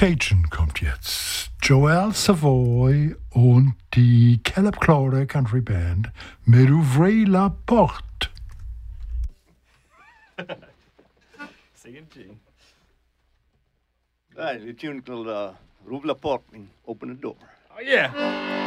Cajun kommt jetzt. Joel Savoy und die Caleb Claude Country Band mit Ouvrez la Porte. Sing Gene. Right, the tune called Rouvre la Porte, mean open the door. Oh, yeah.